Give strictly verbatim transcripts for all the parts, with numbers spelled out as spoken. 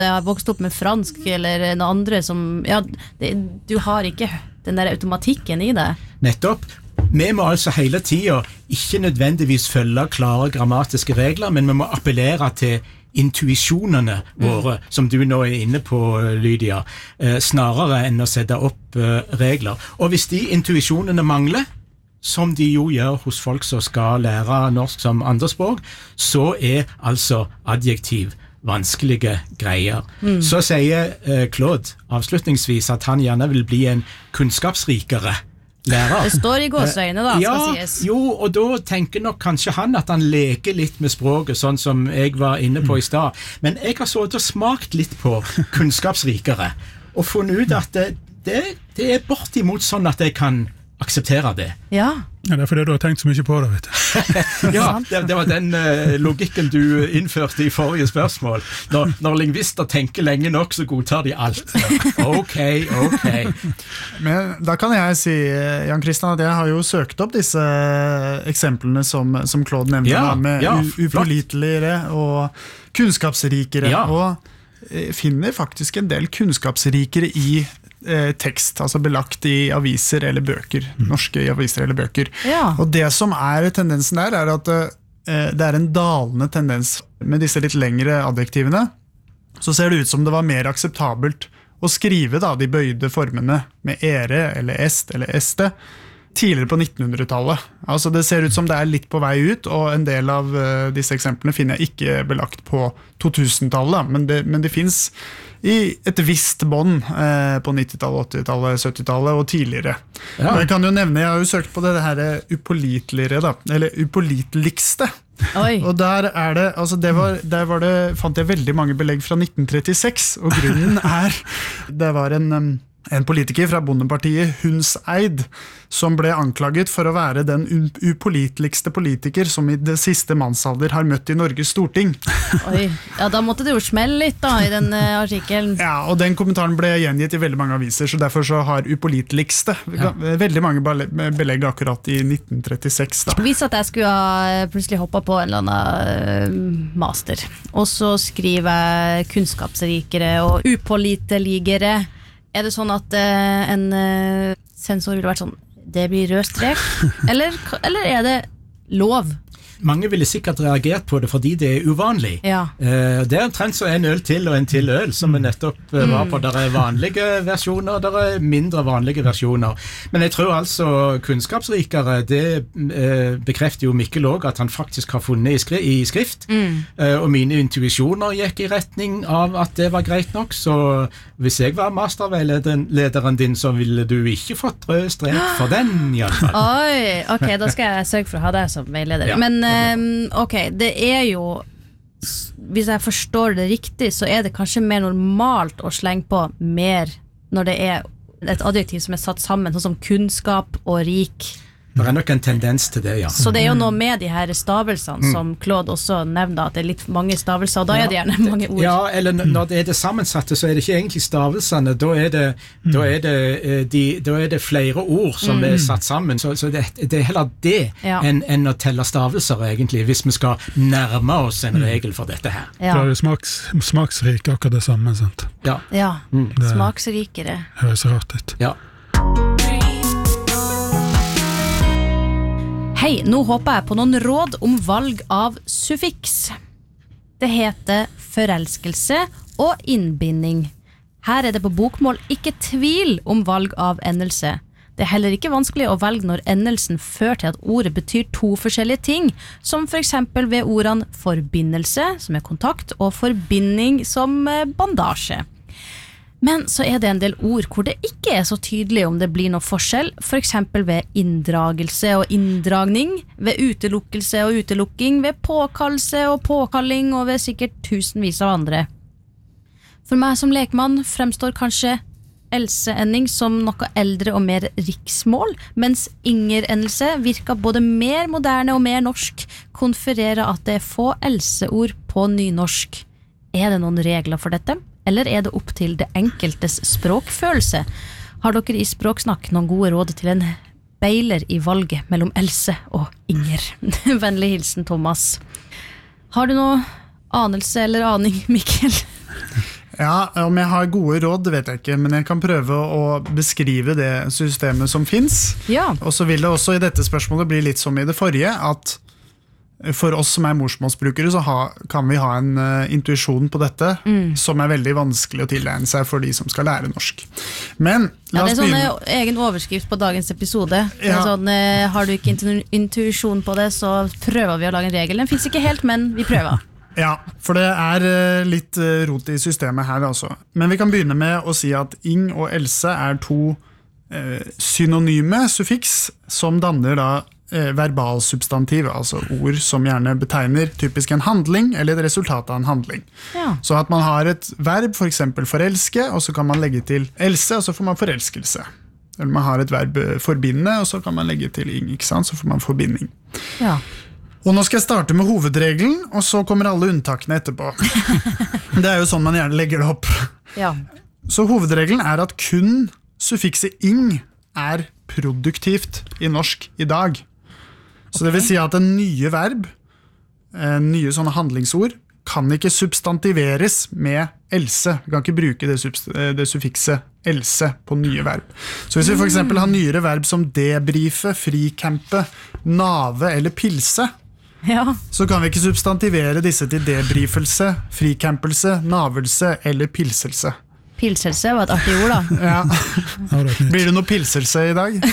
jeg har vokst opp med fransk eller en andre som, ja, det, du har ikke den der automatikken i det. Nettopp. Vi må altså hele tiden ikke nødvendigvis følge klare grammatiske regler, men vi må appellere til intuisjonene våre, mm. som du nå er inne på, Lydia, eh, snarere enn å sette opp eh, regler. Og hvis de intuisjonene mangler, som de jo gjør hos folk som skal lære norsk som andrespråk, så er altså adjektiv vanskelige greier. Mm. Så sier eh, Claude avslutningsvis at han gjerne vil bli en kunnskapsrikere lærer. Det står i gåseøyne da, ja, skal sies. Jo, og da tenker nok kanskje han at han leker litt med språket, sånn som jeg var inne på i stad. Men jeg har så og smakt litt på kunnskapsrikere, og funnet ut at det, det, det er bortimot sånn at jeg kan akseptere det. Ja. Ja, det er fordi du har tenkt så mye på det, vet du. Ja, det, det var den uh, logikken du innførte i forrige spørsmål. Når, når lingvister tenker lenge nok, så godtar de alt. Ok, ok. Men da kan jeg si, Jan Christian, at jeg har jo søkt opp disse eksemplene som, som Claude nevnte, ja, med ja, upåliteligere og kunnskapsrikere, ja. Og finner faktisk en del kunnskapsrikere i Eh, tekst, altså belagt i aviser eller bøker, mm. norske aviser eller bøker. Ja. Og det som er tendensen der, er at eh, det er en dalende tendens med disse litt lengre adjektivene. Så ser det ut som det var mer akseptabelt å skrive da, de bøyde formene med ere eller est eller este tidligere på nittenhundretallet. Altså det ser ut som det er litt på vei ut, og en del av uh, disse eksemplene finner jeg ikke belagt på totusentallet, men det, men det finnes i et visst bånd eh, på nittitallet, åttitallet, syttitallet og tidligere. Ja. Og jeg kan jo nevne, jeg har jo søkt på det her upåliteligere da, eller upåliteligste. Oi. Og der er det, altså det var, der var det, fant jeg veldig mange belegg fra nitten trettiseks, og grunnen er, det var en... Um, En politiker fra bondepartiet Hundseid som ble anklaget for å være den upåliteligste politiker som i det siste mannsalder har møtt i Norges storting. Oi, ja da måtte det jo smelle litt da i den uh, artikkelen. Ja, og den kommentaren ble gjengitt i veldig mange aviser, så derfor så har upåliteligste ja. veldig mange belegg akkurat i nitten trettiseks. Da. Hvis at jeg skulle ha plutselig hoppet på en eller annen uh, master, og så skriver jeg kunnskapsrikere og upåliteligere. Er det sånn at uh, en uh, sensor ville vært sånn, det blir rød strek? Eller, eller er det lov? Mange ville sikkert reagert på det fordi det er uvanlig. Ja. Uh, det er omtrent så en øl til og en til øl som vi nettopp uh, var på. Der er vanlige versjoner, der er mindre vanlige versjoner. Men jeg tror altså kunnskapsrikere, det uh, bekrefter jo Mikkel også at han faktisk har funnet i, skri i skrift. Mm. Uh, og mine intuisjoner gikk i retning av at det var greit nok, så hvis jeg var masterveilederen din, så ville du ikke fått rød strek for den i alle fall. Oi, ok, da skal jeg søke for å ha deg som veileder. Ja. Men um, ok, det er jo, hvis jeg forstår det riktig, så er det kanskje mer normalt å slenge på mer når det er et adjektiv som er satt sammen, sånn som kunnskap og rik. Det er nok en tendens til det, ja. Så det er jo noe med de her stavelsene mm. som Claude også nevnte, at det er litt mange stavelser, og da ja, er det gjerne mange ord. Ja, eller når det er det sammensatte, så er det ikke egentlig stavelsene, da er det, mm. da er det, de, da er det flere ord som mm. er satt sammen, så, så det, det er heller det ja. enn, enn å telle stavelser egentlig, hvis vi skal nærme oss en regel for dette her. Ja. Det er jo smaks, smaksrik akkurat det samme, sant? Ja, ja. Mm. Smaksrikere. Det høres rart ut. Ja. Hei, nå håper jeg på noen råd om valg av suffiks. Det heter forelskelse og innbinding. Her er det på bokmål ikke tvil om valg av endelse. Det er heller ikke vanskelig å velge når endelsen fører til at ordet betyr to forskjellige ting, som for eksempel ved ordene forbindelse, som er kontakt, og forbinding som bandasje. Men så er det en del ord hvor det ikke er så tydelig om det blir noe forskjell, for eksempel ved inndragelse og inndragning, ved utelukkelse og utelukking, ved påkallelse og påkalling, og ved sikkert tusenvis av andre. For meg som lekmann fremstår kanskje else-ending som noe eldre og mer riksmål, mens inger-endelse virker både mer moderne og mer norsk, konfererer at det er få else-ord på nynorsk. Er det noen regler for dette? Eller er det opp til det enkeltes språkfølelse? Har dere i Språksnakk noen gode råd til en beiler i valget mellom Else og Inger? Vennlig hilsen, Thomas. Har du noe anelse eller aning, Mikkel? Ja, om jeg har gode råd, det vet jeg ikke, men jeg kan prøve å beskrive det systemet som finnes. Ja. Og så vil det også i dette spørsmålet bli litt som i det forrige, at for oss som er morsmålsbrukere, så ha, kan vi ha en uh, intuisjon på dette, mm. som er veldig vanskelig å tilegne seg for de som skal lære norsk. Men, ja, la det oss er sånn begynne. eh, egen overskrift på dagens episode. Det er Ja. sånn, eh, har du ikke intu- intuisjon på det, så prøver vi å lage en regel. Den finnes ikke helt, men vi prøver. Ja, for det er uh, litt uh, rot i systemet her altså. Men vi kan begynne med å si at Ing og Else er to uh, synonyme suffiks som danner da uh, verbalsubstantiv, altså ord som gjerne betegner typisk en handling eller et resultat av en handling. Ja. Så at man har et verb, for eksempel forelske, og så kan man legge til Else, og så får man forelskelse. Eller man har et verb uh, forbinde, og så kan man legge til Ing, ikke sant? Så får man forbinding. Ja. Og nå skal jeg starte med hovedregelen, og så kommer alle unntakene etterpå. Det er jo sånn man gjerne legger det opp. Ja. Så hovedregelen er at kun suffikset ing er produktivt i norsk i dag. Så det vil si at en nye verb, en nye sånne handlingsord, kan ikke substantiveres med else. Vi kan ikke bruke det, det suffikset else på nye verb. Så hvis vi for eksempel har nyere verb som debrife, fricampe, nave eller pilse, Ja. så kan vi ikke substantivere disse til debrifelse, fricampelse, navelse eller pilselse. Pilselse var et artig ord, da. Ja. Ja, det er et nytt. Blir det noe pilselse i dag?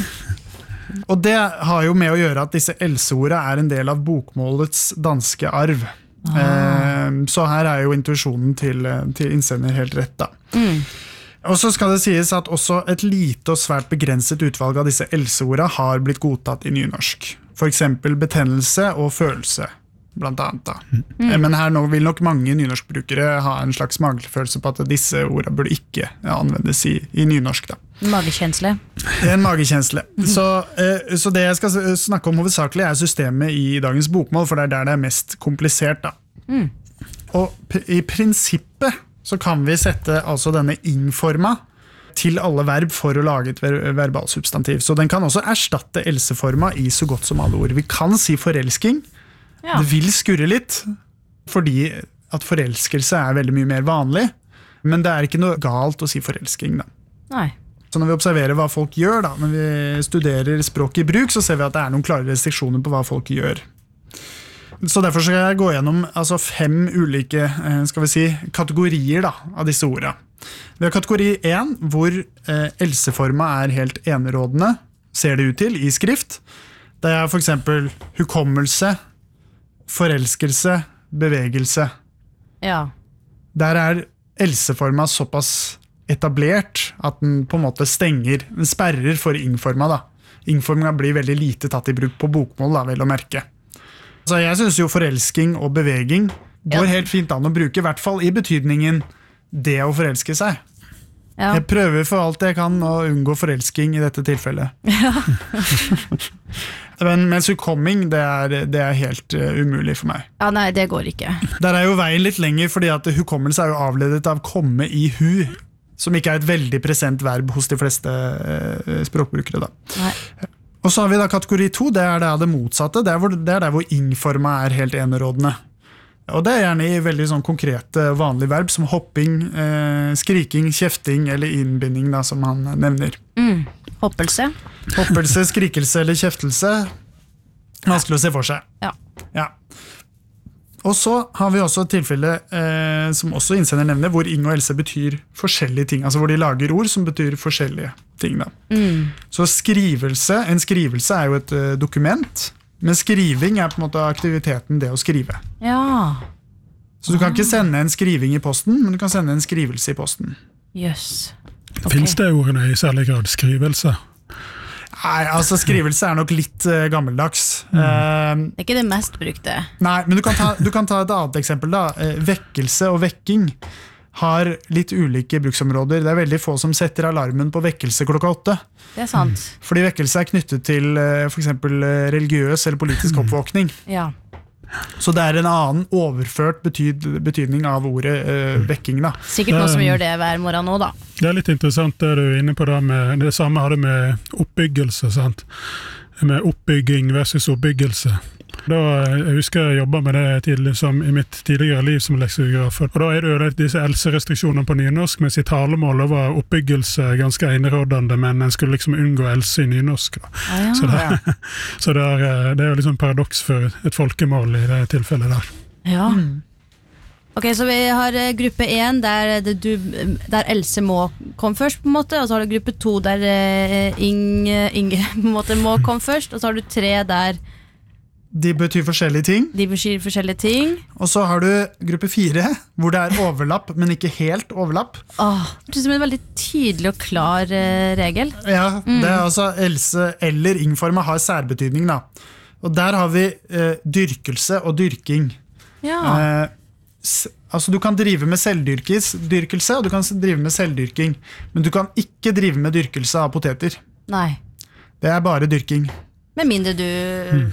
Og det har jo med å gjøre at disse elseordene er en del av bokmålets danske arv. Ah. Så her er jo intuisjonen til, til innsender helt rett da. Mm. Og så skal det sies at også et lite og svært begrenset utvalg av disse elseordene har blitt godtatt i nynorsk. For eksempel betennelse og følelse, blant annet da. Mm. Men her nå vil nok mange nynorskbrukere ha en slags magefølelse på at disse ordene burde ikke anvendes i, i nynorsk da. Magekjensle. Det er en magekjensle. Så, eh, så det jeg skal snakke om hovedsakelig er systemet i dagens bokmål, for det er der det er mest komplisert da. Mm. Og p- i prinsippet så kan vi sette altså denne ing-forma til alle verb for å lage et ver- verbalsubstantiv. Så den kan også erstatte else-forma i så godt som alle ord. Vi kan si forelsking. Ja. Det vil skurre litt, fordi at forelskelse er veldig mye mer vanlig, men det er ikke noe galt å si forelsking da. Nei. Så når vi observerer hva folk gjør da, når vi studerer språk i bruk, så ser vi at det er noen klare restriksjoner på hva folk gjør. Så derfor skal jeg gå gjennom altså fem ulike skal vi si, kategorier da, av disse ordene. Vi har kategori én, hvor eh, else-forma er helt enerådende, ser det ut til, i skrift. Det er for eksempel hukommelse, forelskelse, bevegelse. Ja. Der er else-forma såpass etablert at den på en måte stenger, den sperrer for ing-forma da. Ing-forma blir veldig lite tatt i bruk på bokmål da, vel å merke. Så jeg synes jo forelsking og beveging går Ja. helt fint an å bruke, i hvert fall i betydningen det å forelske seg. Ja. Jeg prøver for alt jeg kan å unngå forelsking i dette tilfellet. Men mens hukomming, det er, det er helt uh, umulig for meg. ja, nei, det går ikke. Der er jo veien litt lenger, fordi at hukommelse er jo avledet av komme i hu, som ikke er et veldig present verb hos de fleste uh, språkbrukere da. Nei. Og så har vi da kategori to, det er det, det motsatte, det er, hvor, det er der hvor ing-forma er helt enerådende. Og det er gjerne i veldig sånn konkrete vanlige verb, som hopping, eh, skriking, kjefting eller innbinding da, som han nevner. Mm. Hoppelse. Hoppelse, skrikelse eller kjeftelse, vanskelig å se for seg. Ja. Ja. Og så har vi også et tilfelle, eh, som også innsender nevner, hvor ing og else betyr forskjellige ting, altså hvor de lager ord som betyr forskjellige ting da. Mm. Så skrivelse, en skrivelse er jo et uh, dokument, men skriving er på en måte aktiviteten det å skrive. Ja. Så du kan ikke sende en skriving i posten, men du kan sende en skrivelse i posten. Jøss. Ok. Finnes det ordene i særlig grad skrivelse? Nei, altså skrivelse er nok litt uh, gammeldags. Mm. Uh, Det er ikke det mest brukte. nei, men du kan, ta, du kan ta et annet eksempel da. Uh, vekkelse og vekking har litt ulike bruksområder. Det er veldig få som setter alarmen på vekkelse klokka åtte. Det er sant. Fordi vekkelse er knyttet til uh, for eksempel uh, religiøs eller politisk oppvåkning. Ja. Så det er en annen overført betyd, betydning av ordet uh, vekking da. Sikkert noen som gjør det hver morgen nå da. Det er litt interessant det du er inne på da med, det samme har det med oppbyggelse, sant? Med oppbygging versus oppbyggelse. Da, jeg husker jeg jobbet med det tidlig, som, i mitt tidligere liv som leksikograf. Og da er det jo det, disse Else-restriksjonene på nynorsk, mens i talemålet var oppbyggelse ganske enerådende, men en skulle liksom unngå Else i nynorsk. Da. Ah, ja. Så, det, så det, er, det er jo liksom paradoks for et folkemål i det tilfellet der. Ja. Mm. Ok, så vi har gruppe én der, du, der Else må komme først på en måte, og så har du gruppe to der Inge, Inge på en måte må komme først, og så har du tre der de betyr forskjellige ting. De betyr forskjellige ting. Og så har du gruppe fire, hvor det er overlapp, men ikke helt overlapp. Åh, det er en veldig tydelig og klar uh, regel. Ja, mm. det er altså Else eller ing-forma har særbetydning da. Og der har vi uh, dyrkelse og dyrking. Ja. Uh, Altså du kan drive med selvdyrkelse, og du kan drive med selvdyrking, men du kan ikke drive med dyrkelse av poteter. Nei. Det er bare dyrking. Med mindre du mm.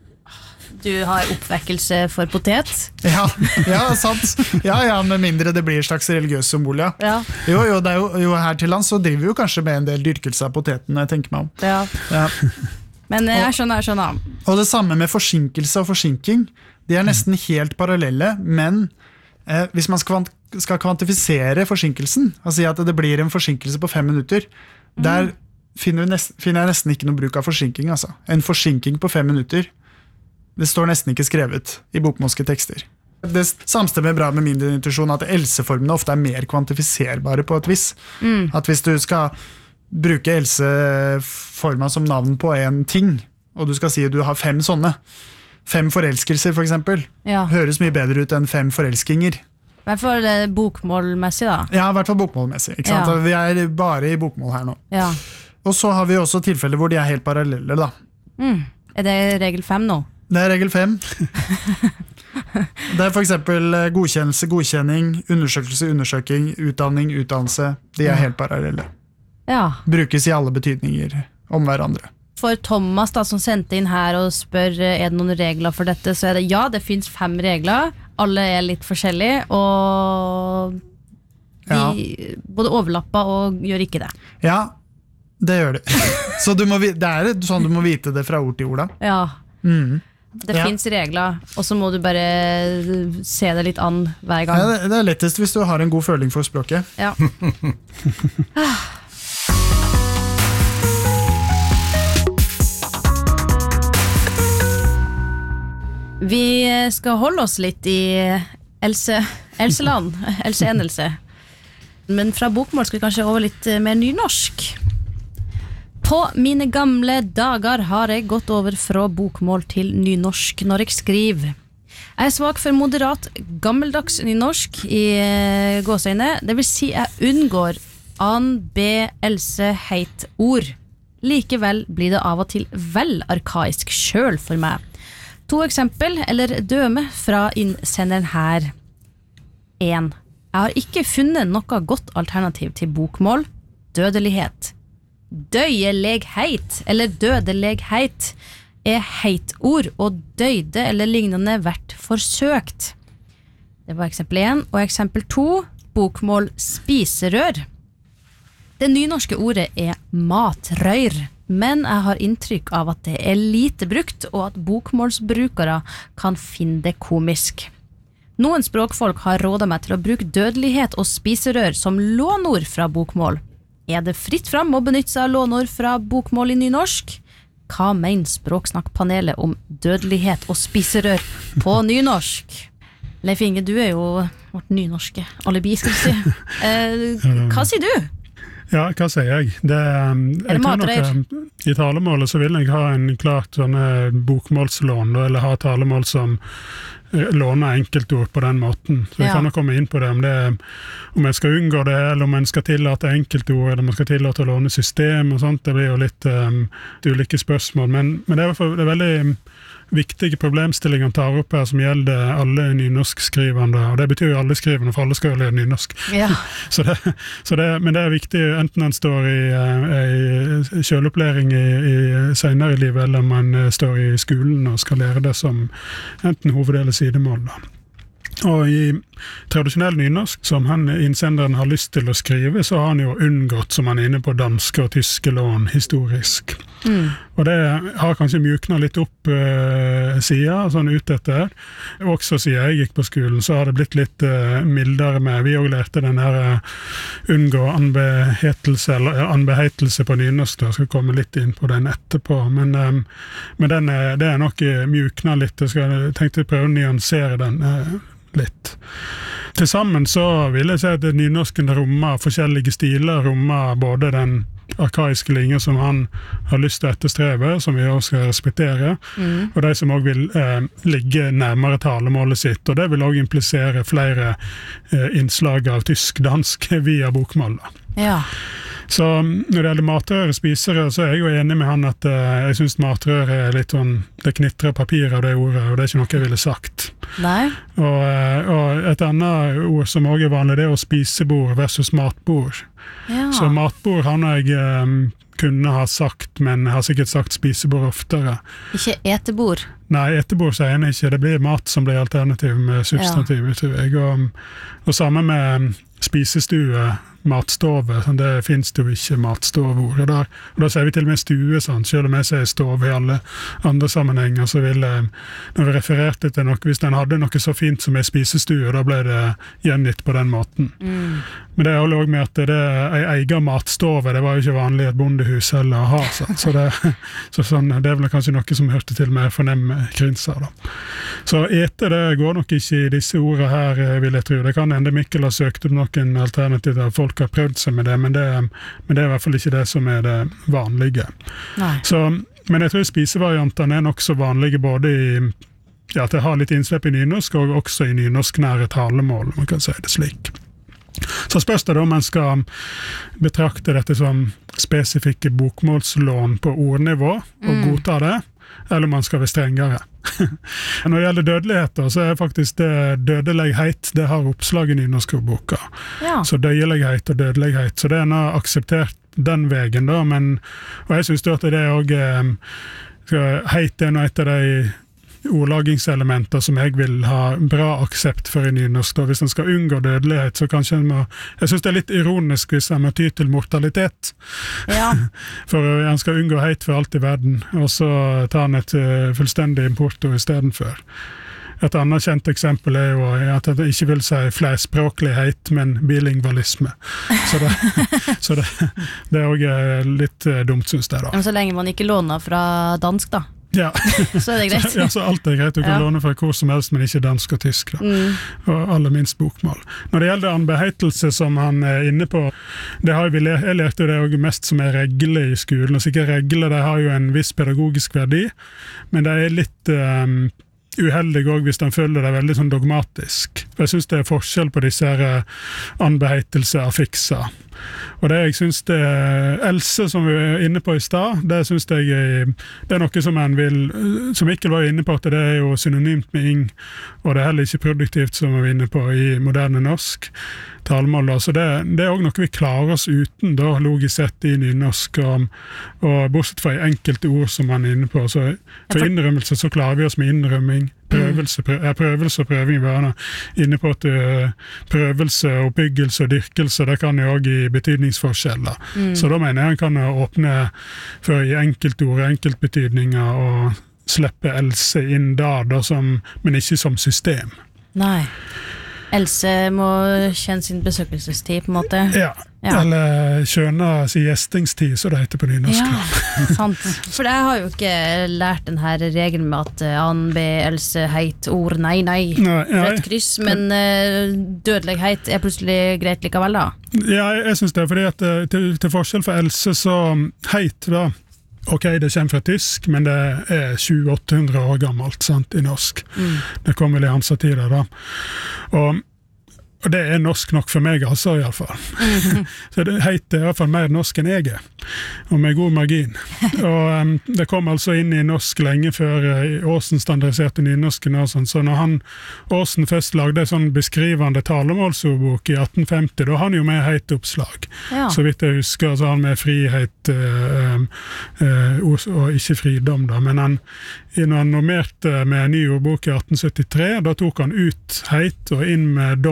du har oppvekkelse for potet. Ja, ja, sant. Ja, ja, med mindre det blir et slags religiøs symbol, ja. Ja. Jo, jo, det er jo, jo her til lands så driver vi jo kanskje med en del dyrkelse av poteten, jeg tenker meg om. Ja. Ja. Men jeg skjønner, jeg skjønner. Og det samme med forsinkelse og forsinking. De er nesten helt parallelle, men eh, hvis man skal, skal kvantifisere forsinkelsen, altså si at det blir en forsinkelse på fem minutter, mm. der finner, nest, finner jeg nesten ikke noe bruk av forsinking. Altså. En forsinking på fem minutter, det står nesten ikke skrevet i bokmålske tekster. Det samstemmer bra med min intuisjon at Else-formene ofte er mer kvantifiserbare på et vis. Mm. At hvis du skal bruke Else-forma som navn på en ting, og du skal si at du har fem sånne, fem forelskelser for eksempel, ja. Høres mye bedre ut enn fem forelskinger. I hvert fall bokmålmessig da. Ja, i hvert fall bokmålmessig. Ikke sant? Ja. Vi er bare i bokmål her nå. Ja. Og så har vi også tilfeller hvor de er helt parallelle da. Mm. Er det regel fem nå? Det er regel fem. Det er for eksempel godkjennelse, godkjenning, undersøkelse, undersøking, utdanning, utdannelse. De er ja. Helt parallelle. Ja. Brukes i alle betydninger om hverandre. For Thomas da, som sendte inn her og spør er det noen regler for dette, så er det ja, det finnes fem regler. Alle er litt forskjellige, og de ja. Både overlapper og gjør ikke det. Ja, det gjør det. Så du må, det er sånn du må vite det fra ord til ord da. Ja, mm. det ja. Finnes regler, og så må du bare se det litt an hver gang. Ja, det, det er lettest hvis du har en god føling for språket. Ja. Vi skal holde oss litt i Else, Elseland, Else-endelse. Men fra bokmål skal vi kanskje over litt mer nynorsk. På mine gamle dager har jeg gått over fra bokmål til nynorsk når jeg skriver. Jeg er svak for moderat gammeldags nynorsk i gåseøyne, det vil si jeg unngår an, be, else, heit ord. Likevel blir det av og til vel arkaisk selv for meg. To eksempel, eller døme fra innsenderen her. en. Jeg har ikke funnet noe godt alternativ til bokmål. Dødelighet. Døyelegheit, eller dødelegheit, er heitord, og døyde eller lignende vært forsøkt. Det var eksempel en, og eksempel to, bokmål spiserør. Det nynorske ordet er matrøyr, men jeg har inntrykk av at det er lite brukt, og at bokmålsbrukere kan finne det komisk. Noen språkfolk har rådet meg til å bruke dødelighet og spiserør som lånord fra bokmål. Er det fritt fram å benytte seg av lånord fra bokmål i nynorsk? Hva mener Språksnakkpanelet om dødelighet og spiserør på nynorsk? Leif Inge, du er jo vårt nynorske alibi, skal vi si. Eh, hva sier du? Ja, hva sier jeg? Det, jeg tror nok, I talemålet så vil jeg ha en klart sånne bokmålslån, eller ha talemål som låner enkeltord på den måten. Så jeg ja. Kan nok komme inn på det om, det, om jeg skal unngå det, eller om jeg skal tillate enkeltord, eller om jeg skal tillate å låne system og sånt. Det blir jo litt um, ulike spørsmål, men, men det, er for, det er veldig viktige problemstillinger han tar opp her som gjelder alle nynorskskrivende, og det betyr jo alle skrivende, for alle skal jo lære nynorsk. Ja. så det, så det, men det er viktig enten han står i, i selvopplæring i, i senere i livet, eller man står i skolen og skal lære det som enten hoveddel eller sidemål. Da. Og i tradisjonell nynorsk, som han innsenderen har lyst til å skrive, så har han jo unngått, som han er inne på, danske og tyske lån historisk. Mm. Og det har kanskje mjuknet litt opp uh, siden, sånn ut etter. Også siden jeg gikk på skolen, så har det blitt litt uh, mildere med. Vi også lærte den her uh, unngå anbehetelse, eller uh, anbehetelse på nynorsk, da. Jeg skal komme litt inn på den etterpå. Men, um, men den er, det er nok mjuknet litt. Jeg skal, tenkte prøve å nyansere den uh, litt. Til sammen så vil jeg si at nynorsken rommer forskjellige stiler, rommer både den arkaiske linjer som han har lyst til å etterstreve, som vi også skal respektere, mm. og de som også vil eh, ligge nærmere talemålet sitt, og det vil også implisere flere eh, innslag av tysk-dansk via bokmål. Ja. Så når det gjelder matrør og spisere, så er jeg jo enig med han at uh, jeg synes matrør er litt sånn, det knitrer papir av det ordet, og det er ikke noe jeg ville sagt. Nei. Og, uh, og et annet ord som også er vanlig, det er å spisebord versus matbord. Ja. Så matbord har jeg um, kunne ha sagt, men jeg har sikkert sagt spisebord oftere. Ikke etebord? Nei, etebord sier jeg ikke. Det blir mat som blir alternativ med substantiv, ja. tror jeg. Og, og sammen med spisestue, matstove, det finnes det jo ikke matstoveordet der. Og da sier vi til og med stue, sånn, selv om jeg sier stove i alle andre sammenhenger, så vil jeg, når vi refererte til noe, hvis den hadde noe så fint som en spisestue, da ble det gjengitt på den måten. Mm. Men det er jo også med at det er en egen matstove, det var jo ikke vanlig et bondehus eller å ha, sånn. Så, det, så sånn, det er vel kanskje noe som hørte til med fornemme krinser, da. Så ete, det går nok ikke i disse ordene her, vil jeg tro. Det kan hende Mikkel har søkt om noen alternativ der folk har prøvd seg med det, men det, men det er i hvert fall ikke det som er det vanlige. Så, men jeg tror spisevariantene er nok så vanlige både i ja, at jeg har litt innslipp i nynorsk, og også i nynorsknære talemål, man kan si det slik. Så spørs det da om man skal betrakte dette som spesifikke bokmålslån på ordnivå, og mm. godta det, eller om man skal være strengere. Når det gjelder dødelighet, så er faktisk det dødelighet, det har oppslag i nynorskordboka. Ja. Så døyelighet og dødelighet, så det er noe akseptert den veien da, men, og jeg synes at det er også, heit er noe et av de ordlagingselementer som jeg vil ha bra aksept for i nynorsk. Hvis man skal unngå dødelighet, så kanskje man må, jeg synes det er litt ironisk hvis man må ty til mortalitet. Ja. For man skal unngå heit for alt i verden, og så tar man et uh, fullstendig importord i stedet for. Et annet kjent eksempel er jo at jeg ikke vil si flerspråklighet, men bilingvalisme. Så det, så det, det er også litt uh, dumt, synes jeg da. Men så lenge man ikke låner fra dansk da? Ja. Så er det greit. Ja, så alt er greit. Du kan ja. låne fra hvor som helst, men ikke dansk og tysk. Da. Mm. Og aller minst bokmål. Når det gjelder anbehetelse som han er inne på, det har vi lært, jeg lærte det også mest som er regle i skolen. Og sikkert regle, det har jo en viss pedagogisk verdi, men det er litt um, uheldig også hvis den føler det veldig sånn dogmatisk. Jeg synes det er forskjell på disse her anbeheitelse av fikser. Og det jeg synes det Else som vi er inne på i stad, det synes jeg det er noe som man vil, som Mikkel var inne på, at det er jo synonymt med ing, og det er heller ikke produktivt som vi er inne på i moderne norsk talemål. Så det, det er også noe vi klarer oss uten da, logisk sett i nynorsk, og, og bortsett fra i enkelte ord som man er inne på. Så for innrømmelse så klarer vi oss med innrømming. Prøvelse, prøv, ja, prøvelse og prøving vi er inne på at uh, prøvelse, oppbyggelse og dyrkelse, det kan jo også gi betydningsforskjeller. Mm. Så da mener jeg han kan åpne for i enkeltord, enkeltbetydninger og slippe Else inn der, da, som, men ikke som system. Nei. Else må kjenne sin besøkelsestid på en måte. Ja, ja. Eller skjønne sin gjestingstid, så det heter på nynorsk. Ja, sant. For jeg har jo ikke lært den her regelen med at anbe, Else, heit, ord, nei, nei, nei rødt kryss, men uh, dødelighet er plutselig greit likevel da? Ja, jeg synes det, fordi at til, til forskjell for Else, så heit da, ok, det kommer fra tysk, men det er sju til åtte hundre år gammelt, sant, i norsk. Mm. Det kommer vel i hans tider da. Og, og det er norsk nok for meg, altså, i alle fall. Mm-hmm. Så det heter i hvert fall mer norsk enn jeg er, og med god margin. Og um, det kom altså inn i norsk lenge før uh, Aasen standardiserte nynorsken og sånn, så når han, Aasen først lagde en sånn beskrivende talemålsordbok i atten femti, da har han jo med heitoppslag. Ja. Så vidt jeg husker, så har han med frihet uh, uh, og ikke fridom da, men han, når han normerte med en ny ordbok i atten syttitre, da tok han ut heit og inn med dom og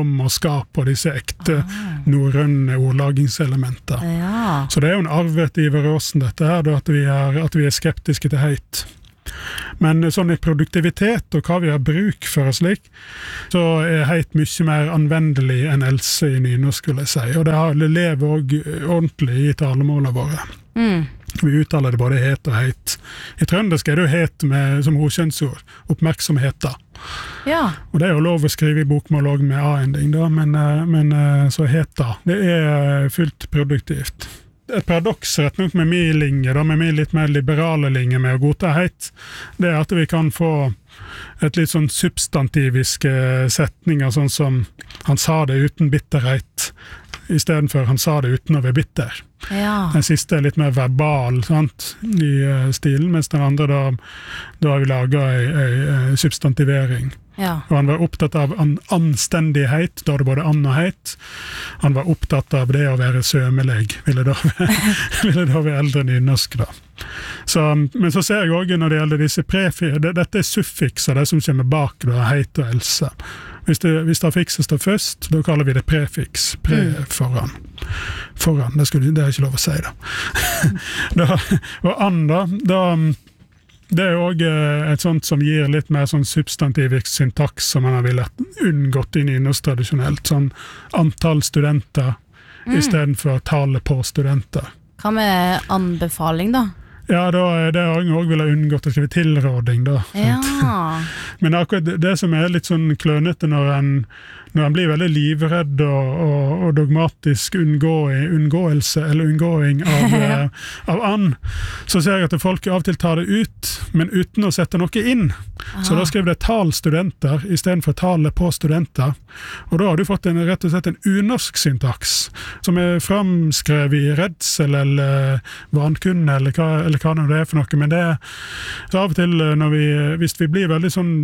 fellesskap og disse ekte ah. norrøne ordlagingselementer. Ja. Så det er jo en arvet Ivar Aasen dette her, da, at, vi er, at vi er skeptiske til heit. Men sånn i produktivitet og hva vi har bruk for og slik, så er heit mye mer anvendelig enn else i nynorsk, skulle jeg si. Og det, har, det lever også ordentlig i talemålene våre. Mm. Vi uttaler det både het og heit. I trøndersk er det jo het med, som hovedkjønnsord, oppmerksomheta. Ja. Og det er jo lov å skrive i bokmål også med a-ending, da, men, men så heta. Det er fullt produktivt. Et paradoks rett nok med min linje, da, med min litt mer liberale linje med å godta heit, det er at vi kan få et litt sånn substantiviske setninger, sånn som han sa det uten bitterhet, i stedet for han sa det uten å være bitter. Ja. Den siste er litt mer verbal, sant, i uh, stilen, mens den andre da, da har vi laget en substantivering. Ja. Og han var opptatt av an anstendighet, da er det både an og heit. Han var opptatt av det å være sømelig, ville da være, ville da være eldre nynorsk da. Så, men så ser jeg også når det gjelder disse prefi, det, dette er suffikser, det som kommer bak da, heit og else. Hvis det, hvis det fikses da først, da kaller vi det prefiks, pre foran. Foran, det, skulle, det er ikke lov å si da. da og an da, da det er jo også et sånt som gir litt mer sånn substantivisk syntaks som man har villet unngått i nynorsk tradisjonelt, sånn antall studenter mm. i stedet for tallet på studenter. Hva med anbefaling da? Ja, da er det også vil ha unngått å skrive tilråding da. Ja. Men akkurat det, det som er litt sånn klønete når en, når en blir veldig livredd og, og, og dogmatisk unngå, unngåelse eller unngåing av, ja. av and, så ser jeg at folk av og til tar det ut, men uten å sette noe inn. Aha. Så da skriver det tal studenter i stedet for tallet på studenter. Og da har du fått en, rett og slett en unorsk syntaks, som er framskrevet i redsel eller vankunne eller hva, eller hva det er for noe. Men det er så av og til når vi, hvis vi blir veldig sånn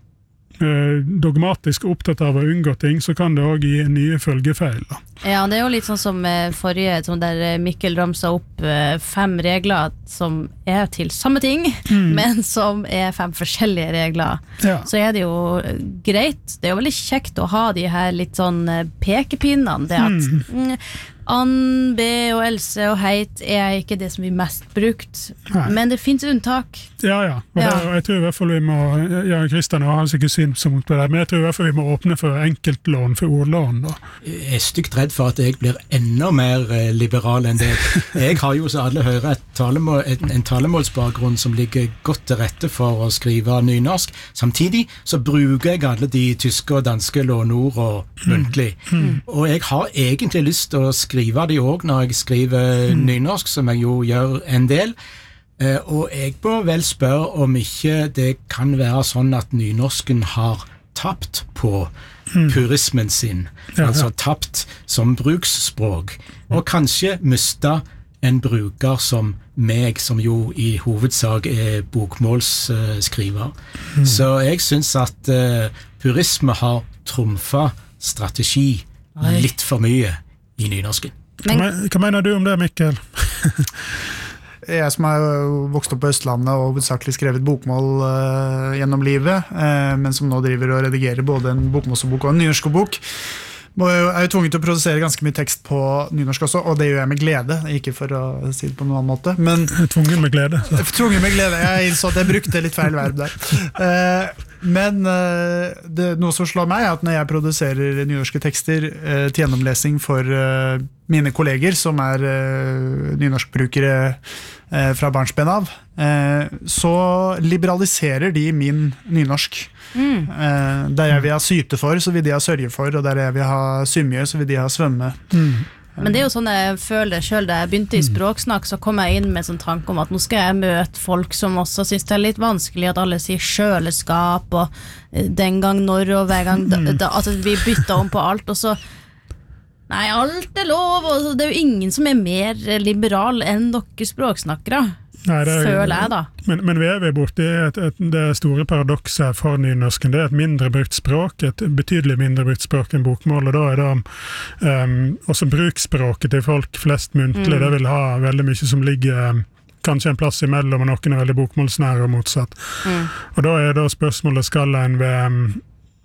dogmatisk opptatt av å unngå ting, så kan det også gi nye følgefeil. Da. Ja, det er jo litt sånn som forrige, som der Mikkel ramsa opp fem regler som er til samme ting, mm. men som er fem forskjellige regler. Ja. Så er det jo greit, det er jo veldig kjekt å ha de her litt sånn pekepinnene, det at mm. Ann, B og Else og heit er ikke det som vi mest brukt, Nei. Men det finnes unntak. Ja, ja, og, ja. Det, og jeg tror i hvert fall vi må, ja, Kristian har sikkert synspunkt på det, men jeg tror i hvert fall vi må åpne for enkeltlån, for ordlån. Da. Jeg er stygt redd for at jeg blir enda mer eh, liberal enn det. Jeg har jo, så alle hører, et talemål, en, en talemålsbakgrunn som ligger godt til rette for å skrive nynorsk. Samtidig så bruker jeg alle de tyske og danske lånord og muntlig. Mm. Mm. Og jeg har egentlig lyst til å skrive skrive de også når jeg skriver mm. nynorsk, som jeg jo gjør en del. Eh, og jeg må vel spørre om ikke det kan være sånn at nynorsken har tapt på mm. purismen sin, ja, altså ja. Tapt som bruksspråk, og kanskje mista en bruker som meg, som jo i hovedsak er bokmålsskriver. Mm. Så jeg synes at uh, purisme har trumfa strategi Oi. Litt for mye i nynorsken. Men, hva mener du om det, Mikkel? Jeg som har vokst opp på Østlandet og hovedsakelig skrevet bokmål uh, gjennom livet, uh, men som nå driver og redigerer både en bokmålsbok og en nynorskbok, jeg er jo tvunget til å produsere ganske mye tekst på nynorsk også, og det gjør jeg med glede, ikke for å si det på noen annen måte. Men, tvunget med glede. Så. Tvunget med glede, jeg innså at jeg brukte litt feil verb der. Uh, men uh, det, noe som slår meg er at når jeg produserer nynorske tekster uh, til gjennomlesing for uh, mine kolleger, som er uh, nynorskbrukere uh, fra barnsben av, uh, så liberaliserer de min nynorsk. Mm. Uh, der jeg vil ha syte for, så vil de ha sørge for, og der jeg vil ha symje, så vil de ha svømme. Mm. Men det er jo sånn jeg føler det selv. Da jeg begynte i språksnakk, så kom jeg inn med sånn tanke om at nå skal jeg møte folk som også synes det er litt vanskelig at alle sier kjøleskap og den gang når og hver gang da, da, altså vi bytter om på alt, og så nei, alt er lov, og det er jo ingen som er mer liberal enn dere språksnakkere. Nei, er, føler jeg da. Men, men vi er vi borte i et, et, det store paradokset for nynorsken. Det er et mindre brukt språk, et betydelig mindre brukt språk enn bokmål, og da er det um, også bruksspråket til folk flest muntlig. Mm. Det vil ha veldig mye som ligger um, kanskje en plass imellom, og noen er veldig bokmålsnære og motsatt. Mm. Og da er det spørsmålet, skal en ved um,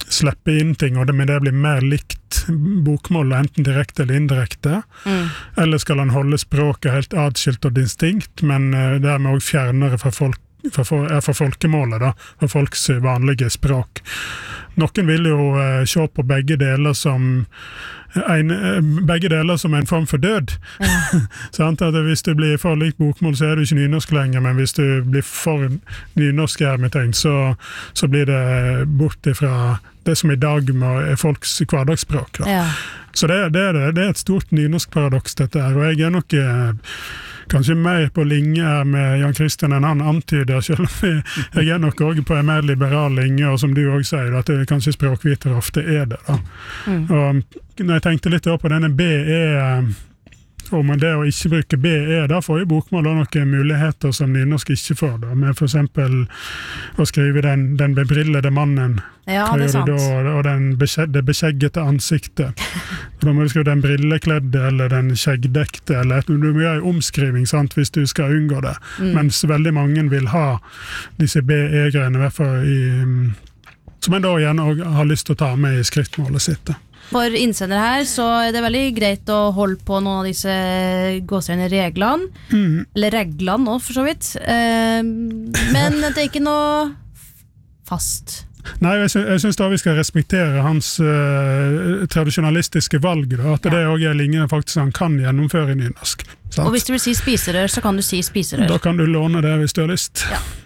slippe inn ting, og det, men det blir mer likt bokmålet, enten direkte eller indirekte. Mm. Eller skal han holde språket helt adskilt og distinkt, men uh, dermed også fjernere fra, folk, fra, fra, fra folkemålet, da, fra folks vanlige språk. Noen vil jo uh, se på begge deler som En, begge deler som en form for død. Ja. Sant? At hvis du blir for likt bokmål, så er du ikke nynorsk lenger, men hvis du blir for nynorsk, så, så blir det bort fra det som i dag er folks hverdagsspråk. Da. Ja. Så det, det, er, det er et stort nynorsk paradoks, dette her, og jeg er nok kanskje mer på linje med Jan Christian enn han antyder, selv om jeg er nok også på en mer liberal linje, og som du også sier, at det kanskje språkvitere ofte er det. Da. Mm. Og når jeg tenkte litt på denne B E, om det å ikke bruke B E, da får jo bokmål noen muligheter som nynorsk ikke får, da, med for eksempel å skrive den, den bebrillede mannen, ja, det er sant. Da, og den beskjed, det beskjeggete ansiktet. Da må du skrive den brillekledde, eller den skjeggdekte, eller et, du må gjøre en omskriving, sant, hvis du skal unngå det. Mm. Mens veldig mange vil ha disse B E-greiene, i hvert fall i, som en da gjerne har lyst til å ta med i skriftmålet sitt. Da. For innsender her, så er det veldig greit å holde på noen av disse gåsehudene reglene, mm. eller reglene også, for så vidt. Eh, men det er ikke noe fast. Nei, jeg, sy jeg synes da vi skal respektere hans uh, tradisjonalistiske valg, da, at ja. Det også er linjer faktisk han kan gjennomføre i nynorsk. Sant? Og hvis du vil si spiserør, så kan du si spiserør. Da kan du låne det hvis du har lyst. Ja.